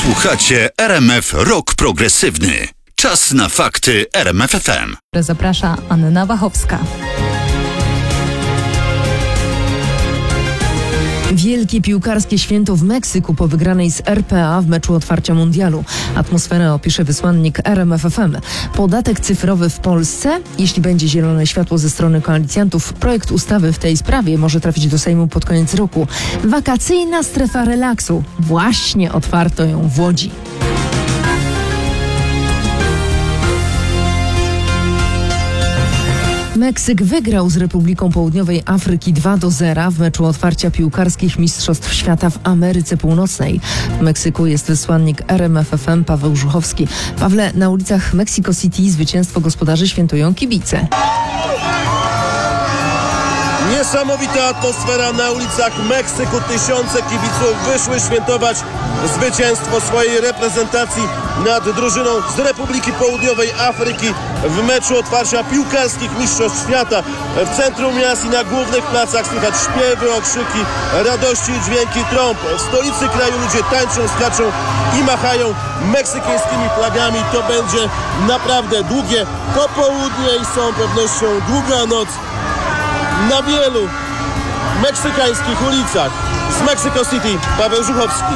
Słuchacie RMF Rock Progresywny. Czas na fakty RMF FM. Zaprasza Anna Wachowska. Wielkie piłkarskie święto w Meksyku po wygranej z RPA w meczu otwarcia mundialu. Atmosferę opisze wysłannik RMF FM. Podatek cyfrowy w Polsce? Jeśli będzie zielone światło ze strony koalicjantów, projekt ustawy w tej sprawie może trafić do Sejmu pod koniec roku. Wakacyjna strefa relaksu. Właśnie otwarto ją w Łodzi. Meksyk wygrał z Republiką Południowej Afryki 2-0 w meczu otwarcia piłkarskich Mistrzostw Świata w Ameryce Północnej. W Meksyku jest wysłannik RMF FM Paweł Żuchowski. Pawle, na ulicach Mexico City zwycięstwo gospodarzy świętują kibice. Niesamowita atmosfera na ulicach Meksyku. Tysiące kibiców wyszły świętować zwycięstwo swojej reprezentacji nad drużyną z Republiki Południowej Afryki w meczu otwarcia piłkarskich Mistrzostw Świata. W centrum miast i na głównych placach słychać śpiewy, okrzyki, radości i dźwięki trąb. W stolicy kraju ludzie tańczą, skaczą i machają meksykańskimi flagami. To będzie naprawdę długie popołudnie i z całą pewnością długa noc na wielu meksykańskich ulicach. Z Mexico City Paweł Żuchowski.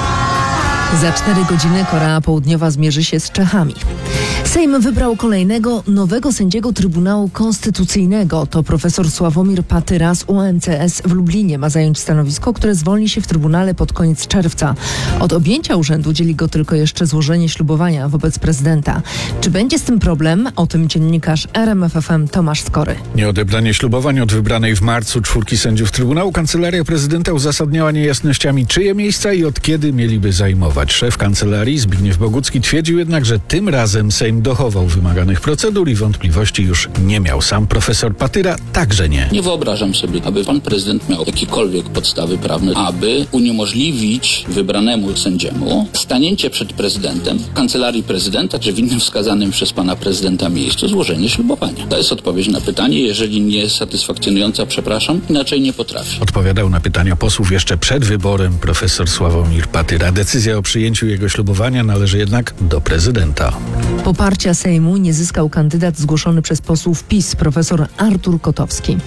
Za 4 godziny Korea Południowa zmierzy się z Czechami. Sejm wybrał kolejnego nowego sędziego Trybunału Konstytucyjnego. To profesor Sławomir Patyra z UMCS w Lublinie ma zająć stanowisko, które zwolni się w Trybunale pod koniec czerwca. Od objęcia urzędu dzieli go tylko jeszcze złożenie ślubowania wobec prezydenta. Czy będzie z tym problem? O tym dziennikarz RMF FM Tomasz Skory. Nieodebranie ślubowań od wybranej w marcu 4 sędziów Trybunału Kancelaria Prezydenta uzasadniała niejasnościami, czyje miejsca i od kiedy mieliby zajmować. Szef kancelarii Zbigniew Bogucki twierdził jednak, że tym razem Sejm dochował wymaganych procedur i wątpliwości już nie miał. Sam profesor Patyra także nie. Nie wyobrażam sobie, aby pan prezydent miał jakiekolwiek podstawy prawne, aby uniemożliwić wybranemu sędziemu stanięcie przed prezydentem, kancelarii prezydenta, czy w innym wskazanym przez pana prezydenta miejscu złożenie ślubowania. To jest odpowiedź na pytanie. Jeżeli nie jest satysfakcjonująca, przepraszam, inaczej nie potrafię. Odpowiadał na pytania posłów jeszcze przed wyborem profesor Sławomir Patyra. Decyzja o przyjęciu jego ślubowania należy jednak do prezydenta. Poparcia Sejmu nie zyskał kandydat zgłoszony przez posłów PiS, profesor Artur Kotowski.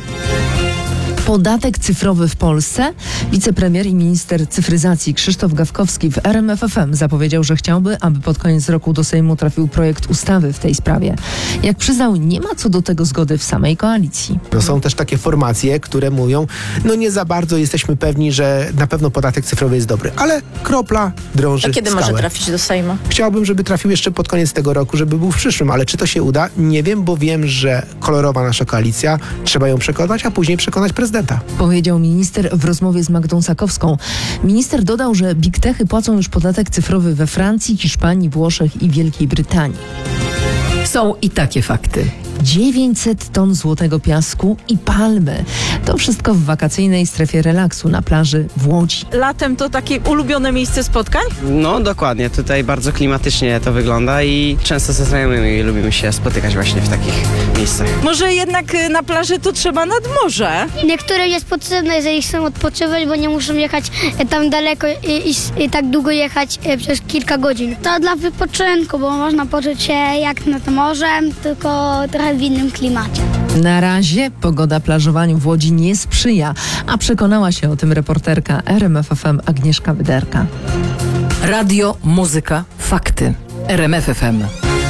Podatek cyfrowy w Polsce? Wicepremier i minister cyfryzacji Krzysztof Gawkowski w RMF FM zapowiedział, że chciałby, aby pod koniec roku do Sejmu trafił projekt ustawy w tej sprawie. Jak przyznał, nie ma co do tego zgody w samej koalicji. Są też takie formacje, które mówią, nie za bardzo jesteśmy pewni, że na pewno podatek cyfrowy jest dobry, ale kropla drąży A kiedy skałę. może trafić do Sejmu? Chciałbym, żeby trafił jeszcze pod koniec tego roku, żeby był w przyszłym, ale czy to się uda? Nie wiem, bo wiem, że kolorowa nasza koalicja, trzeba ją przekonać, a później przekonać prezydenta. Powiedział minister w rozmowie z Magdą Sakowską. Minister dodał, że Big Techy płacą już podatek cyfrowy we Francji, Hiszpanii, Włoszech i Wielkiej Brytanii. Są i takie fakty. 900 ton złotego piasku i palmy. To wszystko w wakacyjnej strefie relaksu na plaży w Łodzi. Latem to takie ulubione miejsce spotkań? No dokładnie, tutaj bardzo klimatycznie to wygląda i często ze znajomymi lubimy się spotykać właśnie w takich miejscach. Może jednak na plaży to trzeba nad morze? Niektórym jest potrzebne, jeżeli chcą odpoczywać, bo nie muszą jechać tam daleko i tak długo jechać przez kilka godzin. To dla wypoczynku, bo można poczuć się jak nad morzem, tylko trochę w innym klimacie. Na razie pogoda plażowaniu w Łodzi nie sprzyja, a przekonała się o tym reporterka RMF FM Agnieszka Wyderka. Radio, muzyka, fakty. RMF FM.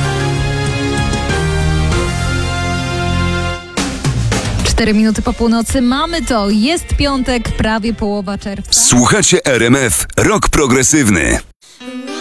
Cztery minuty po północy. Mamy to. Jest piątek, prawie połowa czerwca. Słuchacie RMF Rock Progresywny.